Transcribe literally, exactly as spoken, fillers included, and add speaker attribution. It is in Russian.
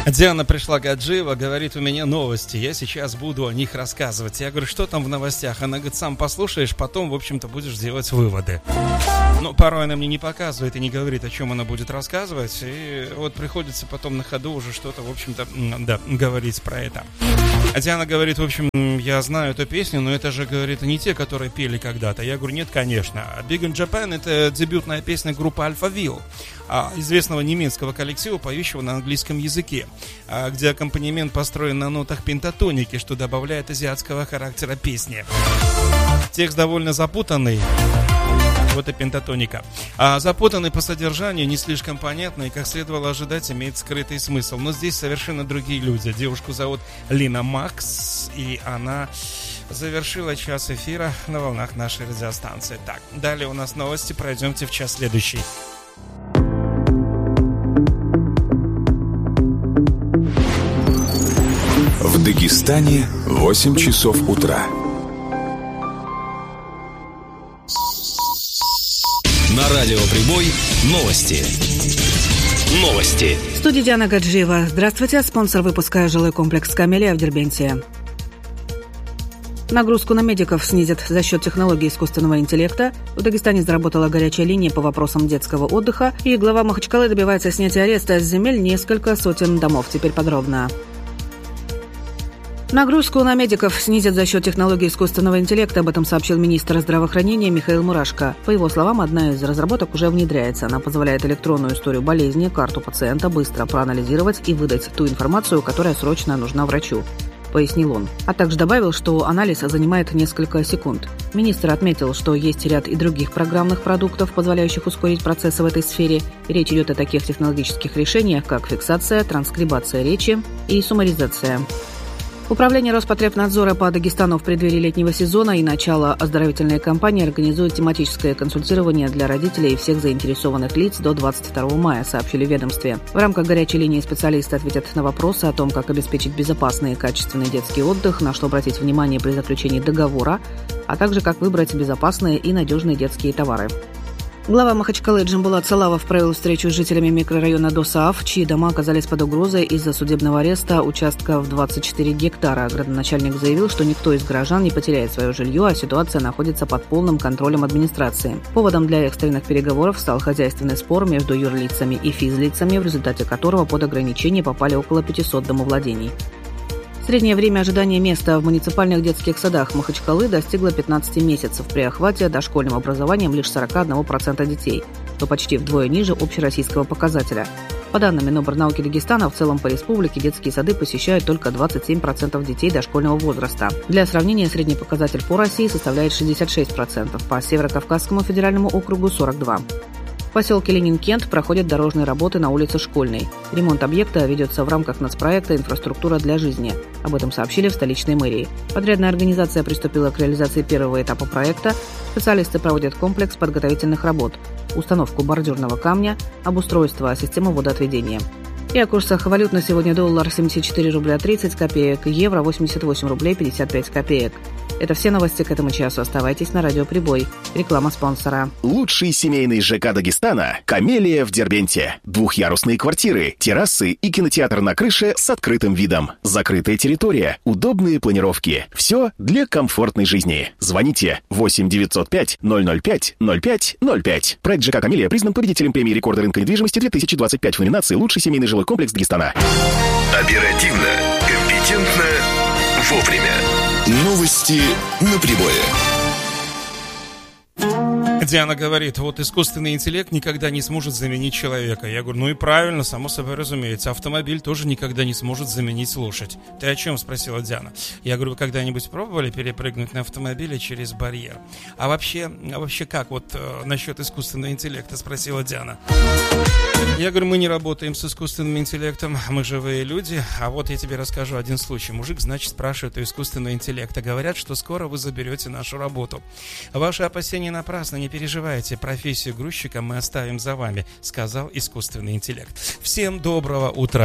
Speaker 1: Диана пришла Гаджиева, говорит, у меня новости, я сейчас буду о них рассказывать. Я говорю, что там в новостях? Она говорит, сам послушаешь, потом, в общем-то, будешь делать выводы. Но порой она мне не показывает и не говорит, о чем она будет рассказывать. И вот приходится потом на ходу уже что-то, в общем-то, да, говорить про это. А Диана говорит, в общем, я знаю эту песню, но это же, говорит, не те, которые пели когда-то. Я говорю, нет, конечно. Big in Japan — это дебютная песня группы Alphaville, известного немецкого коллектива, поющего на английском языке, где аккомпанемент построен на нотах пентатоники, что добавляет азиатского характера песни. Текст довольно запутанный. Вот и пентатоника. А запутанный по содержанию, не слишком понятный, как следовало ожидать, имеет скрытый смысл. Но здесь совершенно другие люди. Девушку зовут Лина Макс, и она завершила час эфира на волнах нашей радиостанции. Так, далее у нас новости, пройдемте в час следующий.
Speaker 2: В Дагестане восемь часов утра.
Speaker 3: На радио Прибой новости. Новости.
Speaker 4: В студии Диана Гаджиева. Здравствуйте. Спонсор выпуска — жилой комплекс «Камелия» в Дербенте. Нагрузку на медиков снизят за счет технологий искусственного интеллекта. В Дагестане заработала горячая линия по вопросам детского отдыха. И глава Махачкалы добивается снятия ареста с земель несколько сотен домов. Теперь подробно. Нагрузку на медиков снизят за счет технологий искусственного интеллекта, об этом сообщил министр здравоохранения Михаил Мурашко. По его словам, одна из разработок уже внедряется. Она позволяет электронную историю болезни, карту пациента быстро проанализировать и выдать ту информацию, которая срочно нужна врачу, пояснил он. А также добавил, что анализ занимает несколько секунд. Министр отметил, что есть ряд и других программных продуктов, позволяющих ускорить процессы в этой сфере. Речь идет о таких технологических решениях, как фиксация, транскрибация речи и суммаризация. Управление Роспотребнадзора по Дагестану в преддверии летнего сезона и начала оздоровительной кампании организует тематическое консультирование для родителей и всех заинтересованных лиц до двадцать второго мая, сообщили в ведомстве. В рамках горячей линии специалисты ответят на вопросы о том, как обеспечить безопасный и качественный детский отдых, на что обратить внимание при заключении договора, а также как выбрать безопасные и надежные детские товары. Глава Махачкалы Джамбулат Салавов провел встречу с жителями микрорайона Досааф, чьи дома оказались под угрозой из-за судебного ареста участка в двадцать четыре гектара. Градоначальник заявил, что никто из горожан не потеряет свое жилье, а ситуация находится под полным контролем администрации. Поводом для экстренных переговоров стал хозяйственный спор между юрлицами и физлицами, в результате которого под ограничение попали около пятисот домовладений. Среднее время ожидания места в муниципальных детских садах Махачкалы достигло пятнадцати месяцев, при охвате дошкольным образованием лишь сорок один процент детей, что почти вдвое ниже общероссийского показателя. По данным Минобрнауки Дагестана, в целом по республике детские сады посещают только двадцать семь процентов детей дошкольного возраста. Для сравнения, средний показатель по России составляет шестьдесят шесть процентов, по Северо-Кавказскому федеральному округу – сорок два процента. В поселке Ленин-Кент проходят дорожные работы на улице Школьной. Ремонт объекта ведется в рамках нацпроекта «Инфраструктура для жизни». Об этом сообщили в столичной мэрии. Подрядная организация приступила к реализации первого этапа проекта. Специалисты проводят комплекс подготовительных работ, установку бордюрного камня, обустройство системы водоотведения. И о курсах валют на сегодня: доллар семьдесят четыре рубля тридцать копеек, евро восемьдесят восемь рублей пятьдесят пять копеек. Это все новости к этому часу. Оставайтесь на радио Прибой. Реклама спонсора.
Speaker 5: Лучший семейный ЖК Дагестана – «Камелия» в Дербенте. Двухъярусные квартиры, террасы и кинотеатр на крыше с открытым видом. Закрытая территория, удобные планировки. Все для комфортной жизни. Звоните восемь девятьсот пять ноль ноль пять ноль пять ноль пять. Проект ЖК «Камелия» признан победителем премии рекорда рынка недвижимости две тысячи двадцать пять в номинации «Лучший семейный жилой комплекс Дагестана».
Speaker 2: Оперативно, компетентно, вовремя. Новости на Прибое.
Speaker 1: Диана говорит, вот искусственный интеллект никогда не сможет заменить человека. Я говорю, ну и правильно, само собой разумеется. Автомобиль тоже никогда не сможет заменить лошадь. Ты о чем, спросила Диана. Я говорю, вы когда-нибудь пробовали перепрыгнуть на автомобиле через барьер? А вообще, а вообще как вот э, насчет искусственного интеллекта, спросила Диана. Я говорю, мы не работаем с искусственным интеллектом, мы живые люди. А вот я тебе расскажу один случай. Мужик, значит, спрашивает у искусственного интеллекта. Говорят, что скоро вы заберете нашу работу. Ваши опасения напрасны, не переживайте, профессию грузчика мы оставим за вами, сказал искусственный интеллект. Всем доброго утра.